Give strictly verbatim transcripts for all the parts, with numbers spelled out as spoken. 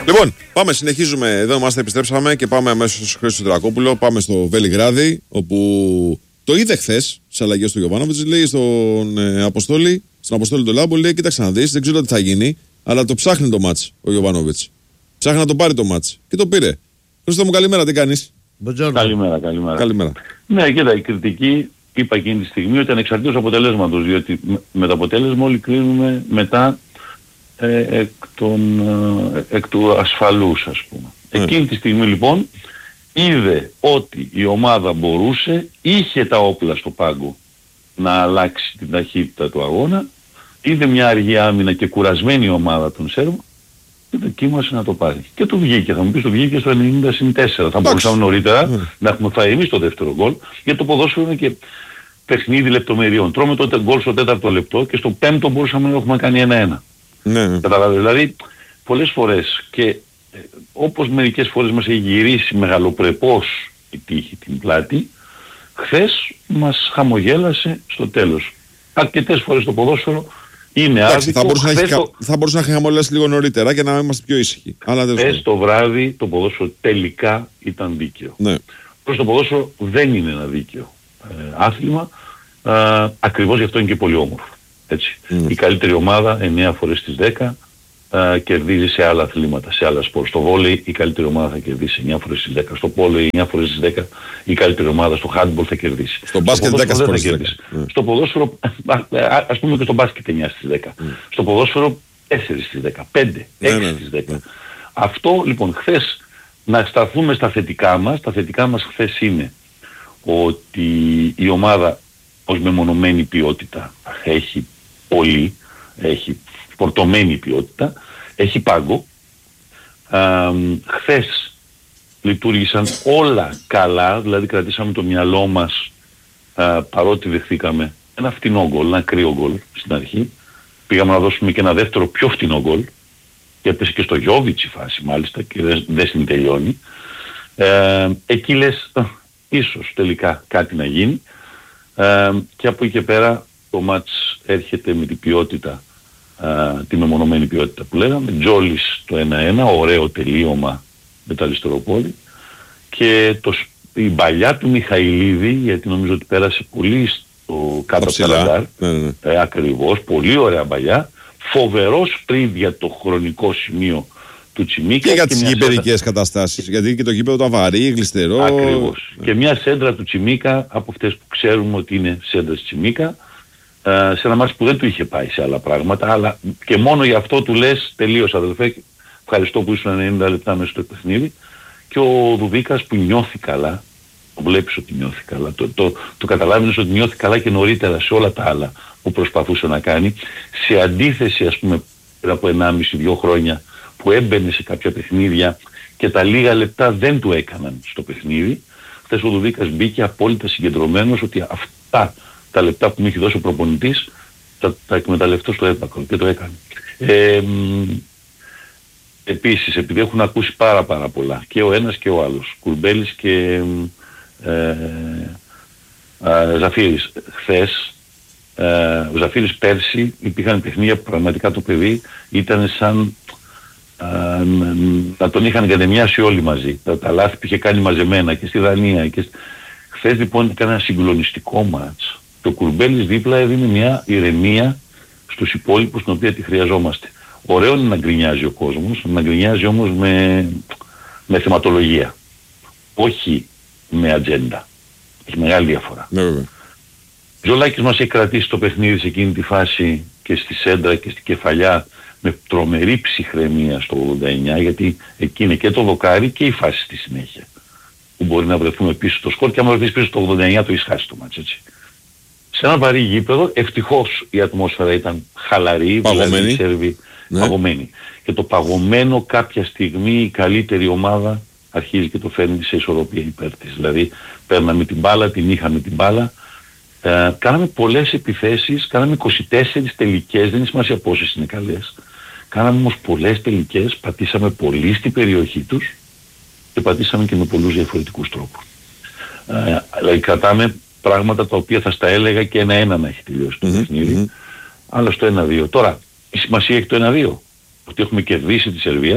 Λοιπόν, πάμε, συνεχίζουμε. Εδώ είμαστε, επιστρέψαμε και πάμε αμέσως στο Χρήστο Τρακόπουλο. Πάμε στο Βελιγράδι, όπου το είδε χθες στις αλλαγές του Γιοβάνοβιτς. Λέει στον ε, Αποστόλη, στον Αποστόλη του Λάμπο, λέει: κοίταξε να δεις, δεν ξέρω τι θα γίνει, αλλά το ψάχνει το μάτς ο Γιοβάνοβιτς. Ψάχνει να το πάρει το μάτς. Και το πήρε. Χρήστο μου, καλημέρα, τι κάνεις? Καλημέρα, καλημέρα. Καλημέρα. Ναι, κοίτα, η κριτική είπα εκείνη τη στιγμή ότι ανεξαρτήτως αποτελέσματος, διότι με το αποτέλεσμα όλοι κρίνουμε μετά ε, εκ, των, ε, εκ του ασφαλούς, ας πούμε. Mm. Εκείνη τη στιγμή λοιπόν είδε ότι η ομάδα μπορούσε, είχε τα όπλα στο πάγκο να αλλάξει την ταχύτητα του αγώνα, είδε μια αργή άμυνα και κουρασμένη ομάδα των Σέρβων και δοκίμασε να το πάρει. Και του βγήκε, θα μου πεις, του βγήκε στο ενενήντα συν τέσσερα. Θα μπορούσαμε νωρίτερα mm. να έχουμε φάει εμείς το δεύτερο γκολ, γιατί το ποδόσφαιρο είναι και παιχνίδι λεπτομεριών. Τρώμε τότε γκολ στο τέταρτο λεπτό και στο πέμπτο μπορούσαμε να έχουμε κάνει ένα-ένα. Ναι. Καταλάβετε, δηλαδή πολλές φορές και ε, όπως μερικές φορές μας έχει γυρίσει μεγαλοπρεπώς η τύχη την πλάτη, χθες μας χαμογέλασε στο τέλος. Αρκετές φορές το ποδόσφαιρο είναι εντάξει, άδικο. Θα μπορούσε, να έχει, το... θα μπορούσε να χαμογελάσει λίγο νωρίτερα και να είμαστε πιο ήσυχοι. Χθες το βράδυ το ποδόσφαιρο τελικά ήταν δίκαιο. Ναι. Προς το ποδόσφαιρο δεν είναι ένα δίκαιο ε, άθλημα, ε, ακριβώς γι' αυτό είναι και πολύ όμορφο. Έτσι. Mm. Η καλύτερη ομάδα εννιά φορές στις δέκα ε, κερδίζει σε άλλα αθλήματα, σε άλλα σπορ. Στο βόλεϊ η καλύτερη ομάδα θα κερδίσει εννιά φορές στις δέκα. Στο πόλεϊ εννιά φορές στις δέκα η καλύτερη ομάδα στο handball θα κερδίσει. Στο μπάσκετ δέκα φορές στις δέκα. Mm. Στο ποδόσφαιρο, ας πούμε και στο μπάσκετ εννιά στις δέκα. Mm. Στο ποδόσφαιρο τέσσερα στις δέκα, πέντε, έξι στις δέκα. Mm. Αυτό λοιπόν χθες, να σταθούμε στα θετικά μας. Τα θετικά μας χθες είναι ότι η ομάδα ως μεμονωμένη ποιότητα έχει πολύ, έχει φορτωμένη ποιότητα, έχει πάγκο. Α, χθες λειτουργήσαν όλα καλά, δηλαδή κρατήσαμε το μυαλό μας α, παρότι δεχθήκαμε ένα φτηνό γκολ, ένα κρύο γκολ στην αρχή. Πήγαμε να δώσουμε και ένα δεύτερο πιο φτηνό γκολ και έπεσε και στο Γιόβιτς η φάση μάλιστα και δεν, δεν συντελειώνει. Ε, εκεί λες ίσως τελικά κάτι να γίνει ε, και από εκεί και πέρα το μάτς έρχεται με την ποιότητα, ε, τη μεμονωμένη ποιότητα που λέγαμε. Τζόλις το ένα-ένα, ωραίο τελείωμα με το αριστεροπόδι και το, η μπαλιά του Μιχαηλίδη, γιατί νομίζω ότι πέρασε πολύ στο κάτω από τα ραντάρ, ναι, ναι. ε, ακριβώς, πολύ ωραία μπαλιά, φοβερό σπριντ για το χρονικό σημείο του Τσιμίκα. Και για τις γηπεδικές σέντρα... καταστάσεις, γιατί και το γήπεδο ήταν βαρύ, γλιστερό. Ακριβώς. Ναι. Και μια σέντρα του Τσιμίκα, από αυτές που ξέρουμε ότι είναι σέντρας Τσιμίκα, ε, σε ένα μάτς που δεν του είχε πάει σε άλλα πράγματα, αλλά και μόνο γι' αυτό του λες τελείως αδελφέ, ευχαριστώ που ήσουν ενενήντα λεπτά μέσα στο παιχνίδι. Και ο Δουδίκας που νιώθει καλά, το βλέπεις ότι νιώθει καλά, το, το, το καταλάβαινες ότι νιώθει καλά και νωρίτερα σε όλα τα άλλα που προσπαθούσε να κάνει, σε αντίθεση ας πούμε πριν από ενάμιση δύο χρόνια που έμπαινε σε κάποια παιχνίδια και τα λίγα λεπτά δεν του έκαναν στο παιχνίδι. Χθες ο Δουδίκας μπήκε απόλυτα συγκεντρωμένος ότι αυτά τα λεπτά που μου έχει δώσει ο προπονητής τα, τα εκμεταλλευτώ στο έπακρο και το έκανε. Ε, επίσης, επειδή έχουν ακούσει πάρα πάρα πολλά και ο ένας και ο άλλος, Κουρμπέλης και ε, ε, Ζαφύρης, χθες ε, ο Ζαφύρης πέρσι υπήρχαν παιχνίδια που πραγματικά το παιδί ήταν σαν ε, να τον είχαν κατεμιάσει όλοι μαζί. Τα, τα λάθη που είχε κάνει μαζεμένα και στη Δανία. Και... Χθες λοιπόν έκανε ένα συγκλονιστικό μάτς. Το Κουρμπέλης δίπλα έδινε μια ηρεμία στους υπόλοιπους την οποία τη χρειαζόμαστε. Ωραίο είναι να γκρινιάζει ο κόσμος, να γκρινιάζει όμως με, με θεματολογία. Όχι με ατζέντα. Έχει μεγάλη διαφορά. Ναι, βέβαια. Ο Ζολάκης μας έχει κρατήσει το παιχνίδι σε εκείνη τη φάση και στη σέντρα και στη κεφαλιά με τρομερή ψυχραιμία στο ογδόντα εννιά, γιατί εκεί είναι και το δοκάρι και η φάση στη συνέχεια. Που μπορεί να βρεθούμε πίσω στο σκορ και άμα βρεθείς πίσω στο ογδόντα εννιά το έχεις χάσει το μάτς, έτσι. Σε ένα βαρύ γήπεδο, ευτυχώς η ατμόσφαιρα ήταν χαλαρή, παγωμένη. Οι Σέρβοι ναι. παγωμένοι. Και το παγωμένο κάποια στιγμή η καλύτερη ομάδα αρχίζει και το φέρνει σε ισορροπία υπέρ της. Δηλαδή παίρναμε την μπάλα, την είχαμε την μπάλα, ε, κάναμε πολλές επιθέσεις, κάναμε είκοσι τέσσερις τελικές, δεν είναι σημασία πόσες είναι καλές. Κάναμε όμως πολλές τελικές, πατήσαμε πολύ στην περιοχή τους και πατήσαμε και με πολλούς διαφορετικούς τρόπους. Ε, δηλαδή κρατάμε πράγματα τα οποία θα στα έλεγα και ένα-ένα να έχει τελειώσει το mm-hmm, παιχνίδι, mm-hmm. αλλά στο ένα-δύο. Τώρα, η σημασία έχει το ένα-δύο, ότι έχουμε κερδίσει τη Σερβία,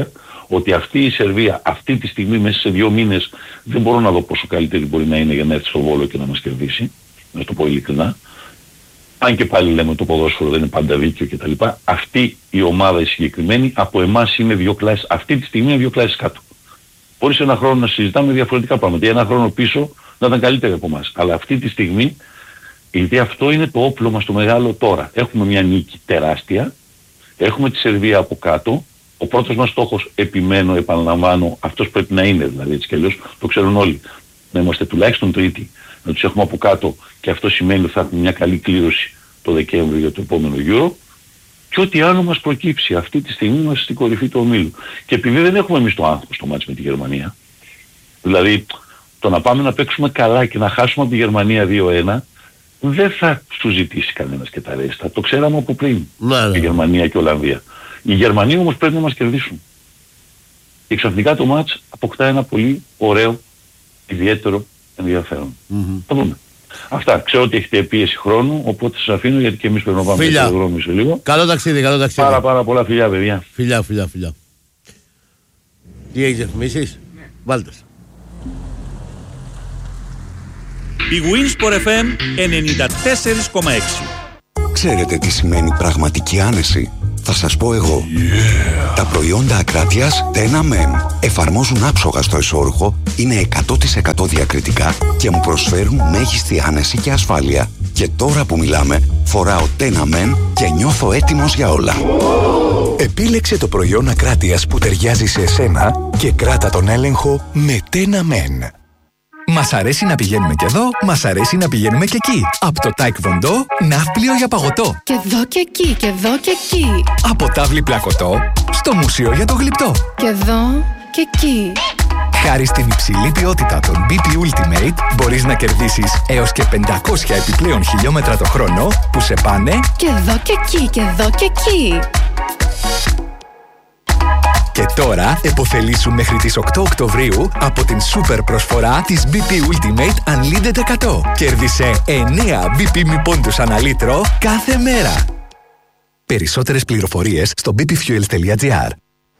ότι αυτή η Σερβία αυτή τη στιγμή μέσα σε δύο μήνες δεν μπορώ να δω πόσο καλύτερη μπορεί να είναι για να έρθει στο Βόλο και να μας κερδίσει, να το πω ειλικρινά. Αν και πάλι λέμε το ποδόσφαιρο δεν είναι πάντα δίκαιο κτλ. Αυτή η ομάδα η συγκεκριμένη από εμάς είναι δύο κλάσεις, αυτή τη στιγμή είναι δύο κλάσεις κάτω. Μπορεί σε ένα χρόνο να συζητάμε διαφορετικά πράγματα, για ένα χρόνο πίσω να ήταν καλύτερη από εμάς. Αλλά αυτή τη στιγμή, γιατί αυτό είναι το όπλο μας το μεγάλο τώρα. Έχουμε μια νίκη τεράστια, έχουμε τη Σερβία από κάτω. Ο πρώτος μας στόχος, επιμένω, επαναλαμβάνω, αυτός πρέπει να είναι, δηλαδή έτσι κι αλλιώς το ξέρουν όλοι. Να είμαστε τουλάχιστον τρίτοι, να τους έχουμε από κάτω και αυτό σημαίνει ότι θα έχουμε μια καλή κλήρωση το Δεκέμβριο για το επόμενο Euro. Και ό,τι άλλο μας προκύψει, αυτή τη στιγμή είμαστε στην κορυφή του ομίλου. Και επειδή δεν έχουμε εμείς το άγχος στο μάτς με τη Γερμανία, δηλαδή το να πάμε να παίξουμε καλά και να χάσουμε από τη Γερμανία δύο ένα, δεν θα σου ζητήσει κανένας και τα ρέστα. Το ξέραμε από πριν, ναι, ναι. η Γερμανία και η Ολλανδία. Οι Γερμανοί όμως πρέπει να μας κερδίσουν. Και ξαφνικά το μάτς αποκτά ένα πολύ ωραίο, ιδιαίτερο ενδιαφέρον. Mm-hmm. Θα δούμε. Αυτά. Ξέρω ότι έχετε πίεση χρόνου, οπότε σας αφήνω γιατί και εμείς πρέπει να πάμε στο αεροδρόμιο σε λίγο. Καλό ταξίδι, καλό ταξίδι. Πάρα πάρα πολλά φιλιά, παιδιά. Φιλιά, φιλιά, φιλιά. Τι έχεις διαφημίσεις? Ναι. Βάλτε. Η Winsport εφ εμ ενενήντα τέσσερα κόμμα έξι. Ξέρετε τι σημαίνει πραγματική άνεση? Θα σας πω εγώ. Yeah. Τα προϊόντα Ακράτειας Tena Men εφαρμόζουν άψογα στο εσώρουχο, είναι εκατό τοις εκατό διακριτικά και μου προσφέρουν μέγιστη άνεση και ασφάλεια. Και τώρα που μιλάμε, φοράω Tena Men και νιώθω έτοιμος για όλα. Oh. Επίλεξε το προϊόν Ακράτειας που ταιριάζει σε εσένα και κράτα τον έλεγχο με Tena Men. Μας αρέσει να πηγαίνουμε και εδώ, μας αρέσει να πηγαίνουμε και εκεί. Από το Taekwondo, ναύπλιο για παγωτό. Και εδώ και εκεί, και εδώ και εκεί. Από τάβλη πλακωτό, στο μουσείο για το γλυπτό. Και εδώ και εκεί. Χάρη στην υψηλή ποιότητα των μπι πι Ultimate, μπορείς να κερδίσεις έως και πεντακόσια επιπλέον χιλιόμετρα το χρόνο που σε πάνε και εδώ και εκεί, και εδώ και εκεί. Και τώρα επωφελήσου μέχρι τις οκτώ Οκτωβρίου από την σούπερ προσφορά της μπι πι Ultimate Unlimited εκατό. Κέρδισε εννέα μπι πι μη πόντους ανά λίτρο κάθε μέρα. Περισσότερες πληροφορίες στο μπι πι fuels τελεία τζι άρ.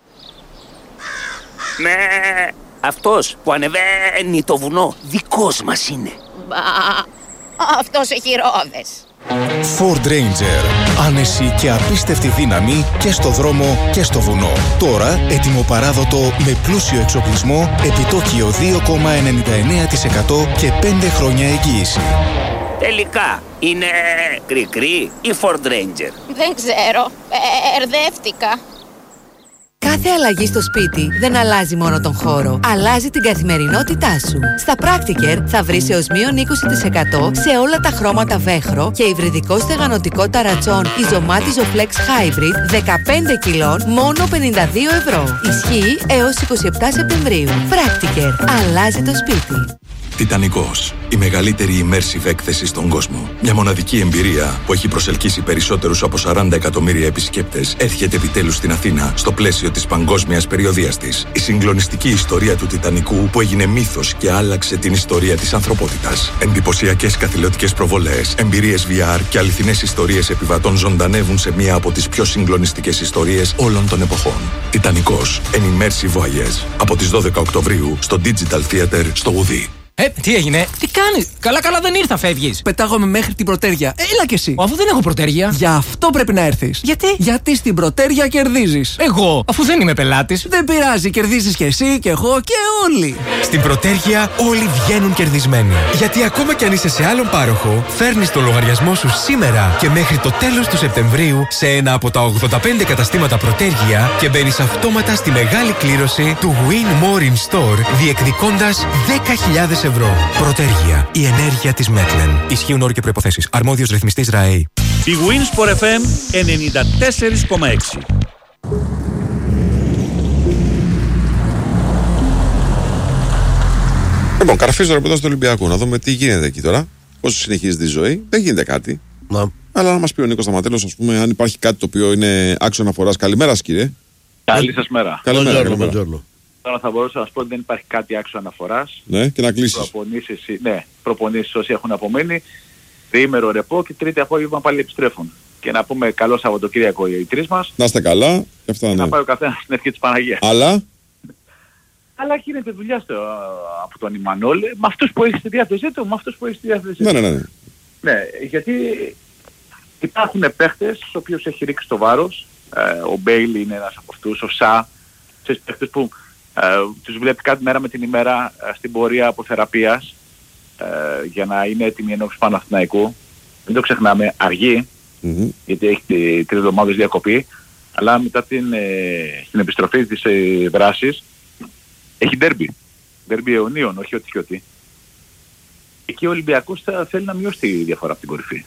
Ναι, αυτός που ανεβαίνει το βουνό δικός μας είναι. Μπα, αυτός έχει ρόδες. Ford Ranger. Άνεση και απίστευτη δύναμη και στο δρόμο και στο βουνό. Τώρα έτοιμο παράδοτο με πλούσιο εξοπλισμό, επιτόκιο δύο κόμμα ενενήντα εννέα τοις εκατό και πέντε χρόνια εγγύηση. Τελικά είναι κρικρί ή Ford Ranger? Δεν ξέρω, μπερδεύτηκα. Κάθε αλλαγή στο σπίτι δεν αλλάζει μόνο τον χώρο, αλλάζει την καθημερινότητά σου. Στα Practiker θα βρεις έως μείον είκοσι τοις εκατό σε όλα τα χρώματα βέχρο και υβριδικό στεγανοτικό ταρατσόν Ιζωμάτιζο Flex Hybrid δεκαπέντε κιλών μόνο πενήντα δύο ευρώ. Ισχύει έως είκοσι επτά Σεπτεμβρίου. Practiker. Αλλάζει το σπίτι. Τιτανικός. Η μεγαλύτερη immersive έκθεση στον κόσμο. Μια μοναδική εμπειρία που έχει προσελκύσει περισσότερους από σαράντα εκατομμύρια επισκέπτες έρχεται επιτέλους στην Αθήνα στο πλαίσιο της παγκόσμιας περιοδίας της. Η συγκλονιστική ιστορία του Τιτανικού που έγινε μύθος και άλλαξε την ιστορία της ανθρωπότητας. Εντυπωσιακές καθηλωτικές προβολές, εμπειρίες βι αρ και αληθινές ιστορίες επιβατών ζωντανεύουν σε μία από τις πιο συγκλονιστικές ιστορίες όλων των εποχών. Τιτανικός. An immersive voyage. Από τις δώδεκα Οκτωβρίου στο Digital Theater στο Ουδί. Ε, τι έγινε, τι κάνεις? Καλά, καλά δεν ήρθα, φεύγεις. Πετάγομαι μέχρι την Πρωτέρια. Έλα κι εσύ. Αφού δεν έχω Πρωτέρια. Γι' αυτό πρέπει να έρθεις. Γιατί? Γιατί στην Πρωτέρια κερδίζεις. Εγώ, αφού δεν είμαι πελάτης. Δεν πειράζει, κερδίζεις κι εσύ και εγώ και όλοι. Στην Πρωτέρια όλοι βγαίνουν κερδισμένοι. Γιατί ακόμα κι αν είσαι σε άλλον πάροχο, φέρνεις το λογαριασμό σου σήμερα και μέχρι το τέλος του Σεπτεμβρίου σε ένα από τα ογδόντα πέντε καταστήματα Πρωτέρια και μπαίνεις αυτόματα στη μεγάλη κλήρωση του Win More in Store, διεκδικώντας δέκα χιλιάδες ευρώ. Πρωτέργεια. Η ενέργεια της Μέτλεν. Ισχύουν όροι και προϋποθέσεις. Αρμόδιος ρυθμιστής ΡΑΕΗ. Η Winsport εφ εμ ενενήντα τέσσερα κόμμα έξι. Λοιπόν, καρφίζω ρε παιδά στο Ολυμπιακό, να δούμε τι γίνεται εκεί τώρα. Πώς συνεχίζεται η ζωή. Δεν γίνεται κάτι. Να. Αλλά να μας πει ο Νίκος Σταματέλος, ας πούμε, αν υπάρχει κάτι το οποίο είναι άξιο αναφοράς. Καλημέρα, κύριε. Καλή σας μέρα. Καλημέρα, καλημέρα. Τώρα θα μπορούσα να σας πω ότι δεν υπάρχει κάτι άξιο αναφοράς. Ναι, και να κλείσεις. Προπονήσεις, ναι, προπονήσεις όσοι έχουν απομείνει. Τριήμερο ρεπό και τρίτη απόγευμα πάλι επιστρέφουν. Και να πούμε καλό Σαββατοκύριακο οι τρεις μας. Να είστε καλά. Και αυτά, ναι. Να πάει ο καθένας στην ευχή της Παναγίας. Αλλά Αλλά γίνεται δουλειά στο, από τον Ιμανόλ με αυτούς που έχει στη διάθεσή του, με αυτούς που έχει στη διάθεσή του. Ναι, ναι, ναι. Ναι, γιατί υπάρχουν παίχτες στους οποίους έχει ρίξει το βάρος. Ε, ο Μπέιλι είναι ένας από αυτούς, ο Σα, σε παίχτες που ε, τους βλέπει κάθε μέρα με την ημέρα ε, στην πορεία αποθεραπείας ε, για να είναι έτοιμοι ενώπιση Παναθηναϊκού. Δεν το ξεχνάμε, αργεί, mm-hmm. γιατί έχει τρεις εβδομάδες διακοπή, αλλά μετά την, ε, την επιστροφή της ε, δράσης έχει ντέρμπι. Ντέρμπι αιωνίων, όχι ό,τι και ό,τι. Εκεί ο Ολυμπιακός θα θέλει να μειώσει τη διαφορά από την κορυφή.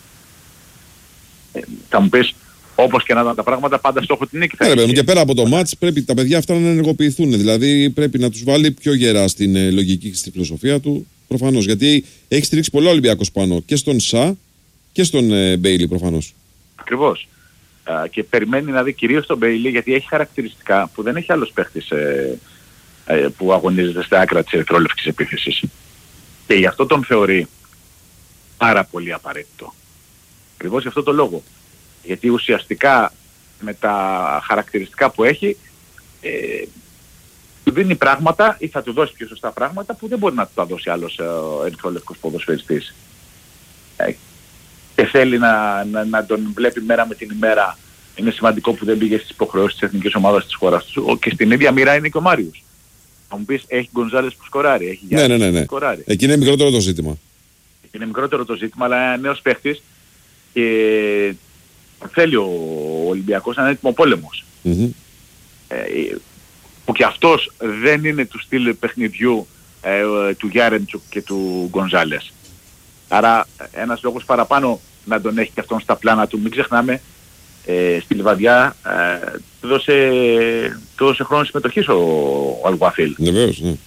Ε, θα μου πεις, όπως και να ήταν τα πράγματα, πάντα στόχο την νίκη. Ναι, και πέρα από το μάτς πρέπει τα παιδιά αυτά να ενεργοποιηθούν. Δηλαδή πρέπει να τους βάλει πιο γερά στην ε, λογική και στη φιλοσοφία του. Προφανώς. Γιατί έχει στηρίξει πολλά Ολυμπιακός πάνω και στον Σα και στον ε, Μπέιλι προφανώς. Ακριβώς. Α, και περιμένει να δει κυρίως τον Μπέιλι, γιατί έχει χαρακτηριστικά που δεν έχει άλλος παίχτης ε, ε, που αγωνίζεται στα άκρα της ερυθρόλευκης επίθεσης. Και γι' αυτό τον θεωρεί πάρα πολύ απαραίτητο. Ακριβώς γι' αυτό το λόγο. Γιατί ουσιαστικά με τα χαρακτηριστικά που έχει ε, του δίνει πράγματα ή θα του δώσει πιο σωστά πράγματα που δεν μπορεί να του τα δώσει άλλος ε, ερυθρόλευκος ποδοσφαιριστής. Ε, και θέλει να, να, να τον βλέπει μέρα με την ημέρα. Είναι σημαντικό που δεν πήγε στις υποχρεώσεις της εθνικής ομάδας της χώρας του και στην ίδια μοίρα είναι και ο Μάριος. Θα μου πεις, έχει Γκονζάλες που σκοράρει, έχει Γιάννη ναι, ναι, ναι. που σκοράρει. Εκεί είναι μικρότερο το ζήτημα. Εκεί είναι μικρότερο το ζήτημα, αλλά είναι νέος παίχτης και θέλει ο Ολυμπιακός να είναι έτοιμο πόλεμος. Mm-hmm. Ε, που και αυτός δεν είναι του στυλ παιχνιδιού ε, του Γιάρεμτσουκ και του Γκονζάλες. Άρα ένας λόγος παραπάνω να τον έχει και αυτόν στα πλάνα του. Μην ξεχνάμε, ε, στη Λιβαδιά ε, του δώσε, δώσε χρόνο συμμετοχής ο, ο Αλγουαφίλ. Βεβαίως, ναι.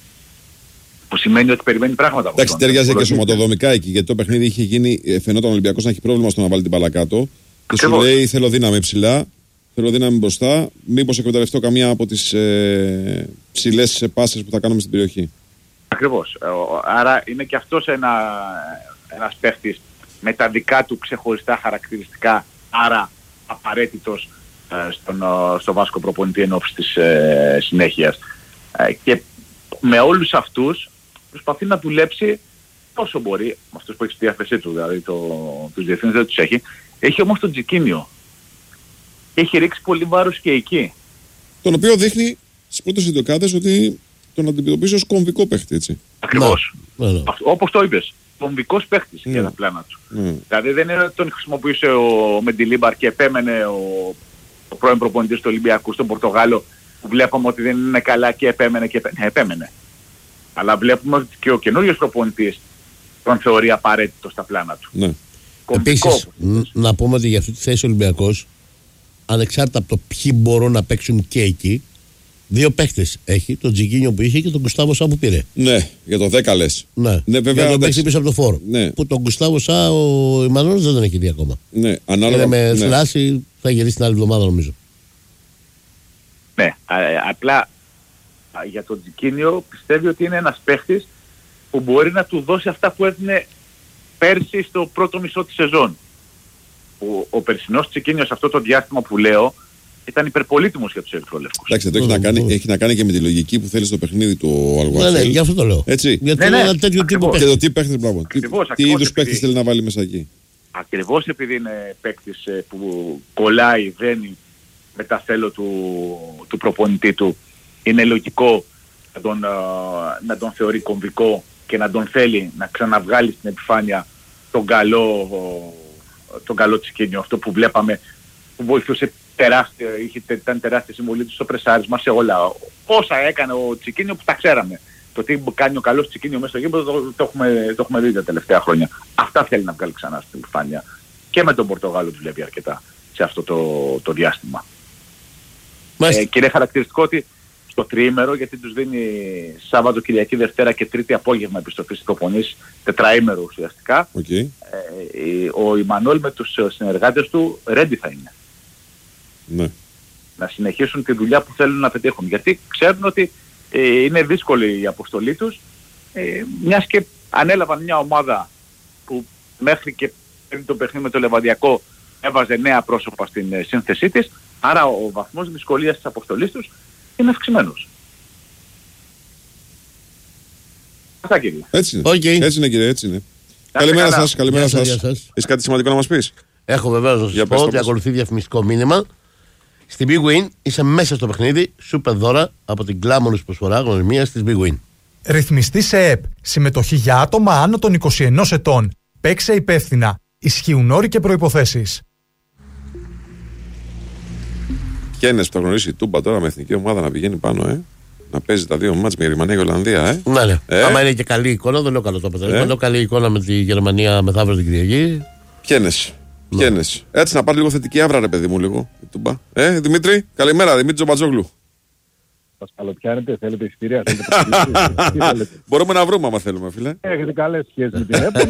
Που σημαίνει ότι περιμένει πράγματα από αυτόν. Εντάξει, ταιριάζει και σωματοδομικά εκεί, γιατί το παιχνίδι είχε γίνει, φαινόταν ο Ολυμπιακός να έχει πρόβλημα στο να βάλει την μπάλα κάτω. Και σου λέει θέλω δύναμη ψηλά, θέλω δύναμη μπροστά, μήπως εκμεταλλευτώ καμία από τις ε, ψηλές πάσες που θα κάνουμε στην περιοχή. Ακριβώς. Άρα είναι και αυτός ένα, ένας παίχτης με τα δικά του ξεχωριστά χαρακτηριστικά, άρα απαραίτητος ε, στον, στο Βάσκο προπονητή εν ώψη της ε, συνέχειας. Ε, και με όλους αυτούς προσπαθεί να δουλέψει όσο μπορεί, με αυτούς που έχει στη διάθεσή του, δηλαδή το, τους διευθύνες δεν τους έχει. Έχει όμως τον Τζικίνιο. Έχει ρίξει πολύ βάρος και εκεί. Τον οποίο δείχνει στις πρώτες ιδιοκάτες ότι τον αντιμετωπίζει ως κομβικό παίχτη, έτσι. Ακριβώς. Ναι, ναι. Όπως το είπες. Κομβικός παίχτης ναι. για τα πλάνα του. Ναι. Δηλαδή δεν είναι ότι τον χρησιμοποιούσε ο Μεντιλίμπαρ και επέμενε ο, ο πρώην προπονητής του Ολυμπιακού στον Πορτογάλο που βλέπαμε ότι δεν είναι καλά και επέμενε και επέμενε. επέμενε. Αλλά βλέπουμε ότι και ο καινούριος προπονητής τον θεωρεί απαραίτητο στα πλάνα του. Ναι. Επίσης, να πούμε ότι για αυτή τη θέση ο Ολυμπιακός, ανεξάρτητα από το ποιοι μπορούν να παίξουν και εκεί, δύο παίχτες έχει, τον Τζικίνιο που είχε και τον Γκουστάβο Σα που πήρε. Ναι, για το δέκα λες. Ναι, ναι βέβαια, για τον παίχτη πίσω από το φόρο. Ναι. Που τον Γκουστάβο Σα ο Ιμανόλης δεν τον έχει δει ακόμα. Ναι, ανάλογα. Είναι με ναι. θλάση, θα γυρίσει την άλλη εβδομάδα νομίζω. Ναι, α, απλά α, για τον Τζικίνιο πιστεύει ότι είναι ένας παίχτης που μπορεί να του δώσει αυτά που έδινε πέρσι στο πρώτο μισό της σεζόν. Ο, ο περσινός Τζικίνιος αυτό το διάστημα που λέω ήταν υπερπολίτιμος για τους ερυθρόλευκους. Εντάξει, αυτό έχει, να κάνει, έχει να κάνει και με τη λογική που θέλει στο παιχνίδι του Αλγουαφίλ. Ναι, ναι, γι' αυτό το λέω. Έτσι. Γιατί ναι, ναι, είναι ένα τέτοιο ακριβώς. τύπο παίχτη. Και το τι παίχτης, μπράβο. Ακριβώς, τι ακριβώς, είδους παίχτης επειδή... θέλει να βάλει μέσα εκεί. Ακριβώς επειδή είναι παίκτης ε, που κολλάει, δένει με τα θέλω του, του προπονητή του, είναι λογικό να τον, ε, να τον θεωρεί κομβικό και να τον θέλει να ξαναβγάλει στην επιφάνεια τον καλό, τον καλό Τσικίνιο, αυτό που βλέπαμε, που βοηθούσε τεράστια, είχε, ήταν τεράστια συμβολή του στο πρεσάρισμα σε όλα. Όσα έκανε ο Τσικίνιο που τα ξέραμε. Το τι κάνει ο καλός Τσικίνιο μέσα στο γήπεδο το, το, έχουμε, το έχουμε δει τα τελευταία χρόνια. Αυτά θέλει να βγάλει ξανά στην επιφάνεια. Και με τον Πορτογάλο δουλεύει αρκετά σε αυτό το, το διάστημα. Ε, και είναι χαρακτηριστικό ότι στο τριήμερο, γιατί τους δίνει Σάββατο, Κυριακή, Δευτέρα και Τρίτη απόγευμα επιστροφή στις προπονήσεις, τετραήμερο ουσιαστικά, okay. ε, ο Ιμανόλ με τους συνεργάτες του ready θα είναι. Ναι. Να συνεχίσουν τη δουλειά που θέλουν να πετύχουν. Γιατί ξέρουν ότι ε, είναι δύσκολη η αποστολή τους, ε, μιας και ανέλαβαν μια ομάδα που μέχρι και πριν το παιχνίδι με το Λεβαδιακό έβαζε νέα πρόσωπα στην ε, σύνθεσή της, άρα ο βαθμός δυσκολίας της αποστολής τους είναι αυξημένος. Αυτά, κύριε. Έτσι είναι. Okay. Έτσι είναι, κύριε, έτσι είναι. Καλημέρα σας, καλημέρα σας. Έχεις κάτι σημαντικό να μας πεις? Έχω βεβαίως να σας πω ότι ακολουθεί διαφημιστικό μήνυμα. Στην Big Win είσαι μέσα στο παιχνίδι, σούπερ δώρα από την γκλάμονος προσφορά γνωριμίας της Big Win. Ρυθμιστή σε ΕΕΠ. Συμμετοχή για άτομα άνω των είκοσι ενός ετών. Παίξε υπεύθυνα. Ισχύουν όροι και προϋποθέσεις. Κένες που θα γνωρίσει η Τούμπα τώρα με εθνική ομάδα να πηγαίνει πάνω, ε. Να παίζει τα δύο μάτς με Γερμανία και Ολλανδία, ε. Ναι, ναι. Ε? Άμα είναι και καλή εικόνα, δεν λέω καλό το αποτέλεσμα. Ε? Λέω καλή εικόνα με τη Γερμανία μεθαύριο την Κυριακή. Κένες. Κένες. Έτσι να πάρει λίγο θετική άβρα, ρε παιδί μου, λίγο. Η Τούμπα. Ε, Δημήτρη, καλημέρα, Δημήτρη Τζομπατζόγλου. Σας καλοπιάνετε, θέλετε εισιτήρια, θέλετε. Μπορούμε να βρούμε άμα θέλουμε, φίλε. Έχετε καλές σχέσεις με την ΕΠΟ.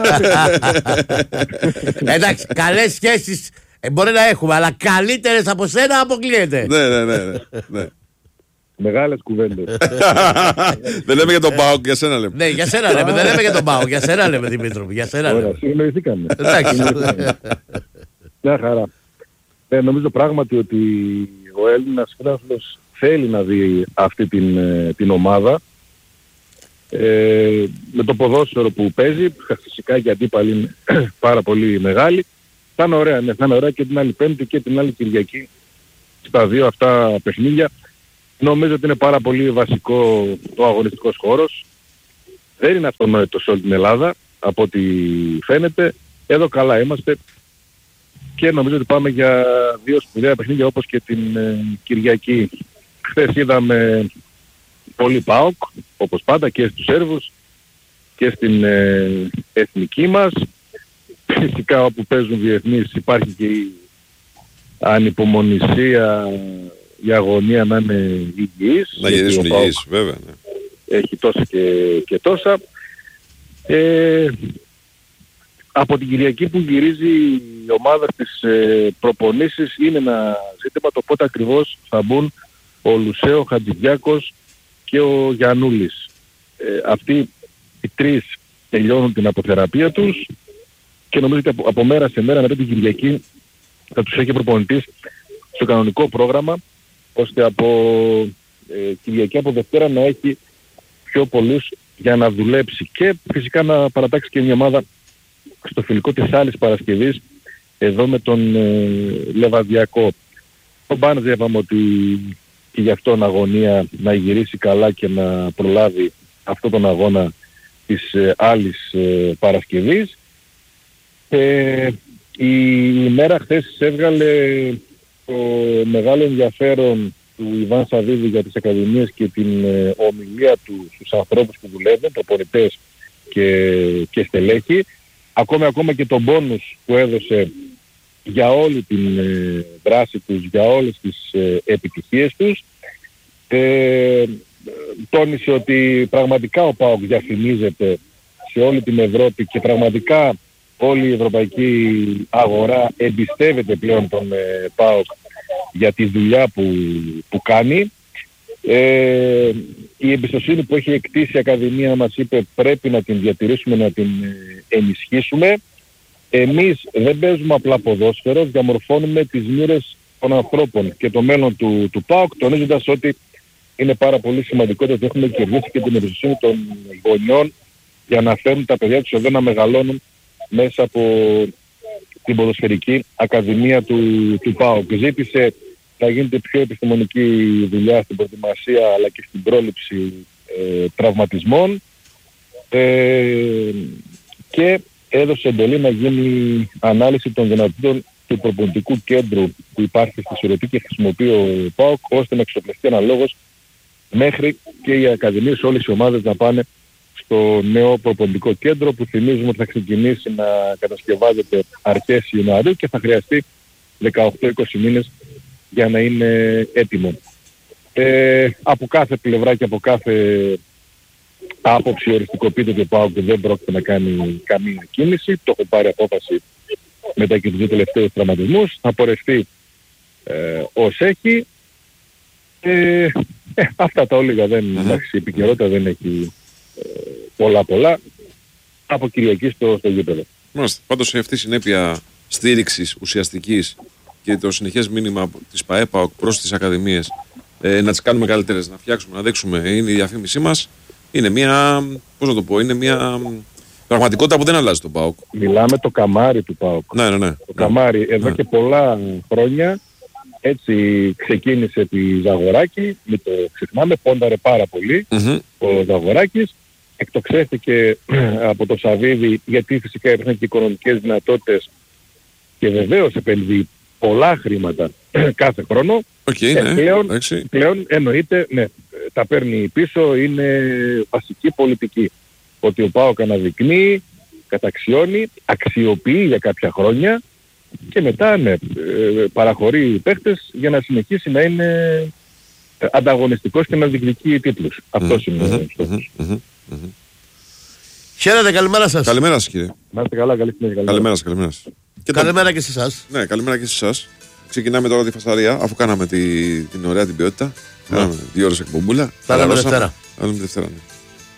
Εντάξει, καλές σχέσεις ε, μπορεί να έχουμε, αλλά καλύτερες από σένα αποκλείεται. Ναι, ναι, ναι, ναι, ναι. Μεγάλες κουβέντες. Δεν λέμε για τον ΠΑΟΚ, για σένα λέμε. Ναι, για σένα λέμε, δεν λέμε για τον ΠΑΟΚ, για σένα λέμε, Δημήτρο. Για σένα λέμε. Ωραία, συνοηθήκαμε. Εντάξει. Μια χαρά. Ε, νομίζω πράγματι ότι ο Έλληνας φίλαθλος θέλει να δει αυτή την, την ομάδα. Ε, με το ποδόσφαιρο που παίζει, φυσικά και αντίπαλοι είναι πάρα πολύ μεγάλη. Θα είναι ωραία, ναι, θα είναι ωραία και την άλλη Πέμπτη και την άλλη Κυριακή στα δύο αυτά παιχνίδια. Νομίζω ότι είναι πάρα πολύ βασικό ο αγωνιστικός χώρος. Δεν είναι αυτονόητο σε όλη την Ελλάδα, από ό,τι φαίνεται. Εδώ καλά είμαστε και νομίζω ότι πάμε για δύο σπουδαία παιχνίδια όπως και την ε, Κυριακή. Χθες είδαμε πολύ ΠΑΟΚ, όπως πάντα και στους Σέρβους και στην ε, εθνική μας. Φυσικά όπου παίζουν διεθνείς υπάρχει και η ανυπομονησία, η αγωνία να είναι υγιής. Να γυρίσουν υγιείς, βέβαια. Ναι. Έχει τόσα και, και τόσα. Ε, από την Κυριακή που γυρίζει η ομάδα στις ε, προπονήσεις είναι ένα ζήτημα το πότε ακριβώς θα μπουν ο Λουσέο, ο Χατζηδιάκος και ο Γιαννούλης. Ε, αυτοί οι τρεις τελειώνουν την αποθεραπεία τους και νομίζω ότι από, από μέρα σε μέρα μετά την Κυριακή θα τους έχει προπονητής στο κανονικό πρόγραμμα ώστε από ε, Κυριακή από Δευτέρα να έχει πιο πολλούς για να δουλέψει και φυσικά να παρατάξει και μια ομάδα στο φιλικό της άλλης Παρασκευής εδώ με τον ε, Λεβαδιακό. Ο Μπάνζε είπαμε ότι και γι' αυτόν αγωνία να γυρίσει καλά και να προλάβει αυτόν τον αγώνα της ε, άλλης ε, Παρασκευής. Ε, η ημέρα χθες έβγαλε το μεγάλο ενδιαφέρον του Ιβάν Σαββίδη για τις ακαδημίες και την ε, ομιλία του στους ανθρώπους που δουλεύουν, προπονητές και, και στελέχη. Ακόμα, ακόμα και τον μπόνους που έδωσε για όλη την ε, δράση τους, για όλες τις ε, επιτυχίες τους. Ε, τόνισε ότι πραγματικά ο ΠΑΟΚ διαφημίζεται σε όλη την Ευρώπη και πραγματικά όλη η ευρωπαϊκή αγορά εμπιστεύεται πλέον τον ε, ΠΑΟΚ για τη δουλειά που, που κάνει. Ε, η εμπιστοσύνη που έχει εκτίσει η Ακαδημία μας είπε πρέπει να την διατηρήσουμε, να την ε, ενισχύσουμε. Εμείς δεν παίζουμε απλά ποδόσφαιρο, διαμορφώνουμε τις μοίρες των ανθρώπων και το μέλλον του, του ΠΑΟΚ, τονίζοντας ότι είναι πάρα πολύ σημαντικό ότι έχουμε κερδίσει και την εμπιστοσύνη των γονιών για να φέρουν τα παιδιά τους εδώ να μεγαλώνουν μέσα από την ποδοσφαιρική ακαδημία του, του ΠΑΟΚ. Ζήτησε να γίνεται πιο επιστημονική δουλειά στην προετοιμασία αλλά και στην πρόληψη ε, τραυματισμών ε, και έδωσε εντολή να γίνει ανάλυση των δυνατοτήτων του προπονητικού κέντρου που υπάρχει στη Σιρωτή και χρησιμοποιεί ο ΠΑΟΚ ώστε να εξοπλιστεί αναλόγως μέχρι και οι ακαδημίες όλες οι ομάδες να πάνε στο νέο προπονητικό κέντρο που θυμίζουμε ότι θα ξεκινήσει να κατασκευάζεται αρχές Ιανουαρίου και θα χρειαστεί δεκαοκτώ με είκοσι μήνες για να είναι έτοιμο. Ε, από κάθε πλευρά και από κάθε άποψη οριστικοποιείται ότι ο ΠΑΟΚ δεν πρόκειται να κάνει καμία κίνηση. Το έχω πάρει απόφαση μετά και τους δύο τελευταίους τραυματισμούς. Θα πορευτεί ε, ως έχει. Ε, ε, αυτά τα όλιγα δεν εντάξει, η επικαιρότητα δεν έχει ε, πολλά πολλά. Από Κυριακή στο, στο γήπεδο. Μάλιστα. Πάντως αυτή η συνέπεια στήριξης ουσιαστικής και το συνεχές μήνυμα της ΠΑΕΠΑ προς τις ακαδημίες ε, να τις κάνουμε καλύτερες, να φτιάξουμε, να δείξουμε, είναι η διαφήμισή μας. Είναι μια. Πώς να το πω, είναι μια πραγματικότητα που δεν αλλάζει τον ΠΑΟΚ. Μιλάμε το καμάρι του ΠΑΟΚ. Ναι, ναι, ναι. Το καμάρι εδώ ναι. και πολλά χρόνια έτσι ξεκίνησε επί Ζαγοράκη, μην το ξεχνάμε, πόνταρε πάρα πολύ mm-hmm. ο Ζαγοράκης. Εκτοξεύτηκε από το Σαββίδι γιατί φυσικά υπήρχαν και οικονομικές δυνατότητες και βεβαίως επενδύει πολλά χρήματα κάθε χρόνο. Okay, ε, ναι. πλέον, πλέον εννοείται, ναι, τα παίρνει πίσω, είναι βασική πολιτική. Ότι ο ΠΑΟΚ αναδεικνύει, καταξιώνει, αξιοποιεί για κάποια χρόνια και μετά ναι, παραχωρεί παίχτες για να συνεχίσει να είναι ανταγωνιστικός και να διεκδικεί τίτλους. Mm-hmm. Αυτός είναι ο στόχος. Χαίρετε, καλημέρα σας. Καλημέρα σας, κύριε. Να είστε καλά, καλή συνέχεια. Καλημέρα σας, καλημέρα σας. Και καλημέρα και σε εσάς. Ναι, καλημέρα και σε εσάς. Ξεκινάμε τώρα τη φασαρία, αφού κάναμε τη, την ωραία την ποιότητα. Ναι. Κάναμε δύο ώρες εκπομπούλα. Τα λέμε Δευτέρα. Τα λέμε Δευτέρα, ναι.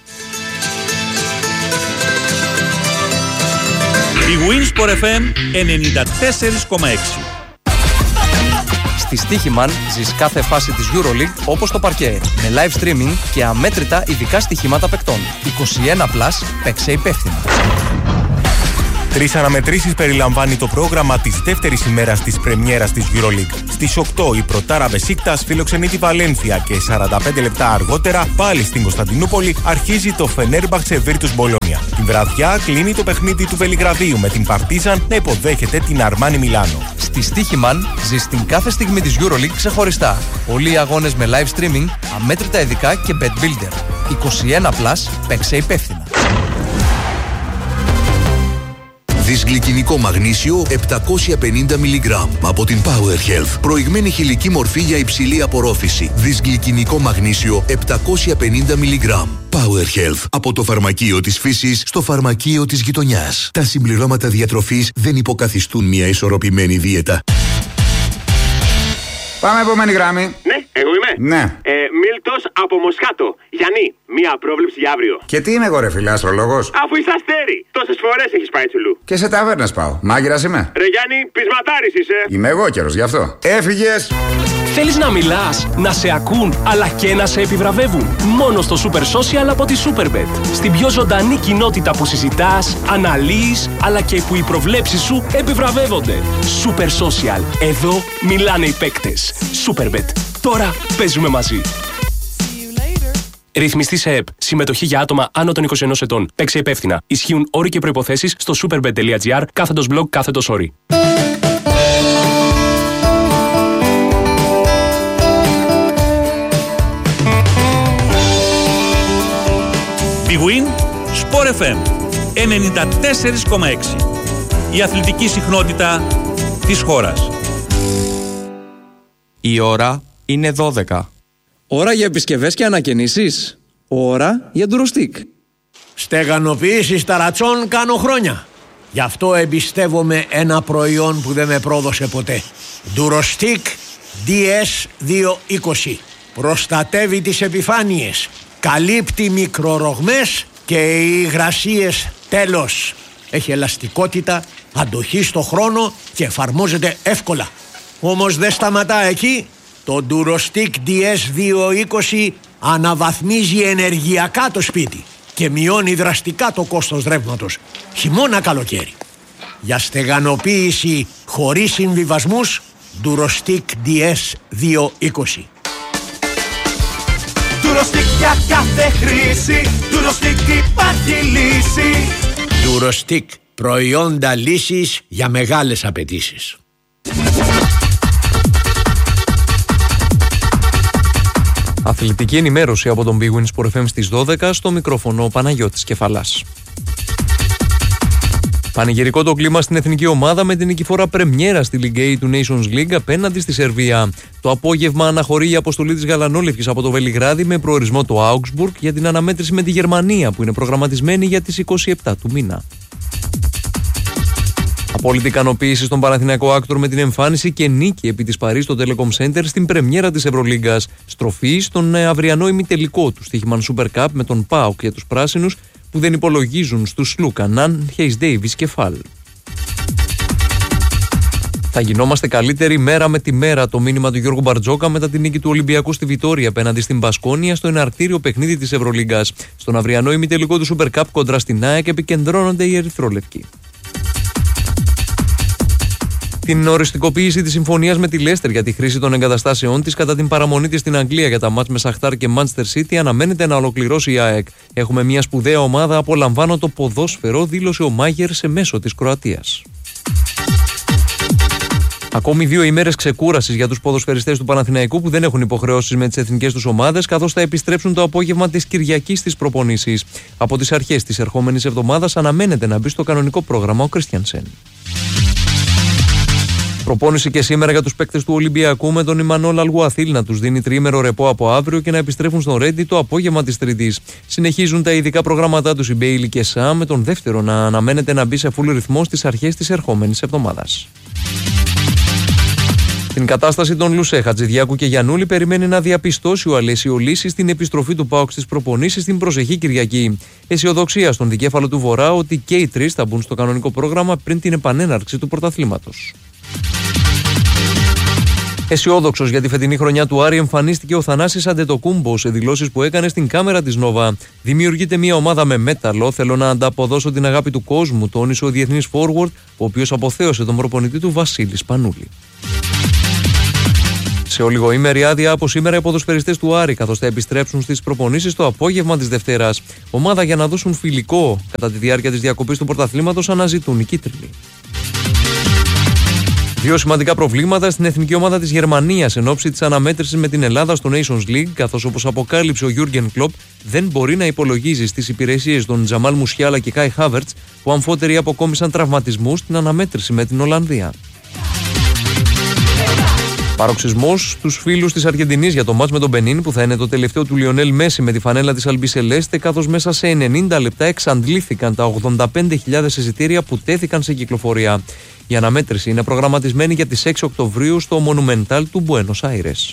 Η Winsport εφ εμ ενενήντα τέσσερα κόμμα έξι. Στη Στοίχημαν ζεις κάθε φάση της EuroLeague όπως το παρκέ, με live streaming και αμέτρητα ειδικά στοιχήματα παικτών. είκοσι ένα συν, παίξε υπεύθυνα. Τρεις αναμετρήσεις περιλαμβάνει το πρόγραμμα της δεύτερης ημέρας της πρεμιέρας της EuroLeague. Στις οκτώ η Πρωτάρα Μπεσίκτας φιλοξενεί τη Βαλένθια και σαράντα πέντε λεπτά αργότερα, πάλι στην Κωνσταντινούπολη, αρχίζει το Φενέρμπαξε Βίρτους Μπολόνια. Την βραδιά κλείνει το παιχνίδι του Βελιγραδίου με την Παρτίζαν να υποδέχεται την Αρμάνι Μιλάνο. Στη Στοίχημαν ζεις την κάθε στιγμή της EuroLeague ξεχωριστά. Πολλοί οι αγώνες με live streaming, αμέτρητα ειδικά και bet builder. είκοσι ένα συν, παίξε υπεύθυνα. Δυσγλυκινικό μαγνήσιο επτακόσια πενήντα μιλιγκράμμ από την Power Health. Προηγμένη χηλική μορφή για υψηλή απορρόφηση. Δυσγλυκινικό μαγνήσιο επτακόσια πενήντα μιλιγκράμμ. Power Health. Από το φαρμακείο της φύσης στο φαρμακείο της γειτονιάς. Τα συμπληρώματα διατροφής δεν υποκαθιστούν μια ισορροπημένη δίαιτα. Πάμε επόμενη γράμμη. Ναι, εγώ είμαι. Ναι. Ε, Μίλτος από Μοσχάτο. Γιάννη, μία πρόβλεψη για αύριο. Και τι είμαι εγώ ρε φίλε, αστρολόγος? Αφού είσαι αστέρι. Τόσες φορές έχεις πάει τσουλού. Και σε ταβέρνες πάω. Μάγειρας είμαι. Ρε Γιάννη, πεισματάρης είσαι. Είμαι εγώ καιρος γι' αυτό. Έφυγες. Θέλεις να μιλάς, να σε ακούν, αλλά και να σε επιβραβεύουν. Μόνο στο Super Social από τη Superbet. Στην πιο ζωντανή κοινότητα που συζητάς, αναλύεις, αλλά και που οι προβλέψεις σου επιβραβεύονται. Super Social. Εδώ μιλάνε οι παίκτες. Superbet. Τώρα παίζουμε μαζί. Ρυθμιστή σε ΕΠ. Συμμετοχή για άτομα άνω των είκοσι ενός ετών. Παίξε υπεύθυνα. Ισχύουν όροι και προϋποθέσεις στο superbet.gr κάθετος blog κάθετος όροι. Big Win Sport εφ εμ ενενήντα τέσσερα κόμμα έξι. Η αθλητική συχνότητα της χώρας. Η ώρα είναι δώδεκα. Ώρα για επισκευές και ανακαινήσεις. Ώρα για ντουροστίκ. Στεγανοποιήσεις ταρατσών κάνω χρόνια. Γι' αυτό εμπιστεύομαι ένα προϊόν που δεν με πρόδωσε ποτέ. Ντουροστίκ ντι ες διακόσια είκοσι. Προστατεύει τις επιφάνειες. Καλύπτει μικρορογμές και υγρασίες. Τέλος. Έχει ελαστικότητα, αντοχή στο χρόνο και εφαρμόζεται εύκολα. Όμως δεν σταματά εκεί. Το Durostick ντι ες διακόσια είκοσι αναβαθμίζει ενεργειακά το σπίτι και μειώνει δραστικά το κόστος ρεύματος, χειμώνα καλοκαίρι. Για στεγανοποίηση χωρίς συμβιβασμούς, Durostick ντι ες διακόσια είκοσι. Durostick για κάθε χρήση, Durostick υπάρχει λύση. Durostick, προϊόντα λύσης για μεγάλες απαιτήσεις. Αθλητική ενημέρωση από τον Big Win Sport εφ εμ στις δώδεκα, στο μικρόφωνο Παναγιώτης Κεφαλάς. Πανηγυρικό το κλίμα στην εθνική ομάδα με την νικηφόρα πρεμιέρα στη Ligue έι του Nations League απέναντι στη Σερβία. Το απόγευμα αναχωρεί η αποστολή της Γαλανόλευκης από το Βελιγράδι με προορισμό το Augsburg για την αναμέτρηση με τη Γερμανία που είναι προγραμματισμένη για τις είκοσι επτά του μήνα. Απόλυτη ικανοποίηση στον Παναθηναϊκό Άκτορ με την εμφάνιση και νίκη επί της Παρί στο Telecom Center στην πρεμιέρα της Ευρωλίγκας. Στροφή στον αυριανό ημιτελικό του Στοίχημαν Super Cup με τον ΠΑΟΚ για τους πράσινους που δεν υπολογίζουν στους Λούκα, Ναν, Χέις Ντέιβις και Φαλ. Θα γινόμαστε καλύτεροι μέρα με τη μέρα, το μήνυμα του Γιώργου Μπαρτζόκα μετά την νίκη του Ολυμπιακού στη Βιτόρια απέναντι στην Μπασκόνια στο εναρκτήριο παιχνίδι της Ευρωλίγκας. Στον αυριανό ημιτελικό του Super Cup κοντρά στην ΑΕΚ επικεντρώνονται οι ερυθρόλευκοι. Την οριστικοποίηση της συμφωνίας με τη Λέστερ για τη χρήση των εγκαταστάσεών της κατά την παραμονή της στην Αγγλία για τα μάτς με Σαχτάρ και Manchester City αναμένεται να ολοκληρώσει η ΑΕΚ. Έχουμε μια σπουδαία ομάδα, απολαμβάνω το ποδόσφαιρο, δήλωσε ο Μάγερ σε μέσο της Κροατίας. Ακόμη δύο ημέρες ξεκούρασης για τους ποδοσφαιριστές του Παναθηναϊκού που δεν έχουν υποχρεώσεις με τις εθνικές τους ομάδες, καθώς θα επιστρέψουν το απόγευμα της Κυριακής στις προπονήσεις. Από τις αρχές της ερχόμενης εβδομάδας αναμένεται να μπει στο κανονικό πρόγραμμα ο Κρίστιανσεν. Προπόνηση και σήμερα για τους παίκτες του Ολυμπιακού με τον Ιμανόλ Αλγουαθίλ να τους δίνει τριήμερο ρεπό από αύριο και να επιστρέφουν στον Ρέντι το απόγευμα της Τρίτης. Συνεχίζουν τα ειδικά προγράμματά τους οι Μπέιλι και Σα, με τον δεύτερο να αναμένεται να μπει σε φουλ ρυθμό στις αρχές της ερχόμενης εβδομάδας. Την κατάσταση των Λουσέ, Χατζηδιάκου και Γιαννούλη περιμένει να διαπιστώσει ο Αλέσιο Λύση στην επιστροφή του ΠΑΟΚ στις προπονήσεις την προσεχή Κυριακή. Αισιοδοξία στον δικέφαλο του Βορρά ότι και οι τρεις θα μπουν στο κανονικό πρόγραμμα πριν την επανέναρξη του πρωταθλήματος. Αισιόδοξος για τη φετινή χρονιά του Άρη εμφανίστηκε ο Θανάσης Αντετοκούμπο σε δηλώσεις που έκανε στην κάμερα της Νόβα. Δημιουργείται μια ομάδα με μέταλλο. Θέλω να ανταποδώσω την αγάπη του κόσμου, τόνισε ο διεθνής forward, ο οποίος αποθέωσε τον προπονητή του Βασίλη Σπανούλη. Σε ολιγοήμερη άδεια από σήμερα οι ποδοσφαιριστές του Άρη, καθώς θα επιστρέψουν στις προπονήσεις το απόγευμα της Δευτέρας. Ομάδα για να δώσουν φιλικό κατά τη διάρκεια της διακοπής του πρωταθλήματος αναζητούν οι κίτρινοι. Δύο σημαντικά προβλήματα στην εθνική ομάδα της Γερμανίας εν ώψη της αναμέτρησης με την Ελλάδα στο Nations League, καθώς όπως αποκάλυψε ο Γιούργεν Κλοπ, δεν μπορεί να υπολογίζει στις υπηρεσίες των Τζαμάλ Μουσιάλα και Κάι Χάβερτς, που αμφότεροι αποκόμισαν τραυματισμούς στην αναμέτρηση με την Ολλανδία. Παροξισμός στους φίλους της Αργεντινής για το μάτς με τον Μπενίν, που θα είναι το τελευταίο του Λιονέλ Μέση με τη φανέλα της Αλμπισελέστε, καθώς μέσα σε ενενήντα λεπτά εξαντλήθηκαν τα ογδόντα πέντε χιλιάδες εισιτήρια που τέθηκαν σε κυκλοφορία. Η αναμέτρηση είναι προγραμματισμένη για τις έξι Οκτωβρίου στο Μονουμεντάλ του Μπουένος Άιρες.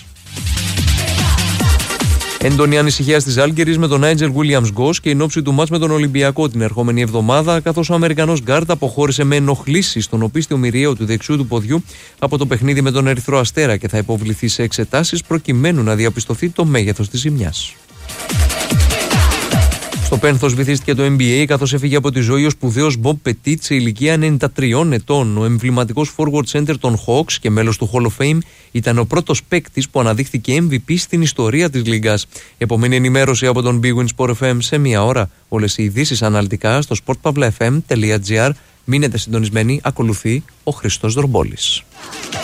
Έντονη ανησυχία στις Ζάλγκιρις με τον Νάιτζελ Βίλιαμς Γκος και η όψη του μάτς με τον Ολυμπιακό την ερχόμενη εβδομάδα, καθώς ο Αμερικανός γκάρντ αποχώρησε με ενοχλήσεις στον οπίστιο μυριαίο του δεξιού του ποδιού από το παιχνίδι με τον Ερυθρό Αστέρα και θα υποβληθεί σε εξετάσεις προκειμένου να διαπιστωθεί το μέγεθος της ζημιάς. Στο πένθος βυθίστηκε το N B A, καθώς έφυγε από τη ζωή ο σπουδαίος Μπομπ Πετίτ σε ηλικία ενενήντα τριών ετών. Ο εμβληματικός forward center των Hawks και μέλος του Hall of Fame ήταν ο πρώτος παίκτης που αναδείχθηκε εμ βι πι στην ιστορία της Λίγκας. Επομένη ενημέρωση από τον Big Win Sport εφ εμ σε μία ώρα. Όλες οι ειδήσεις αναλυτικά στο sport pavla f m dot gr. Μείνετε συντονισμένοι, ακολουθεί ο Χριστός Δορμπόλης.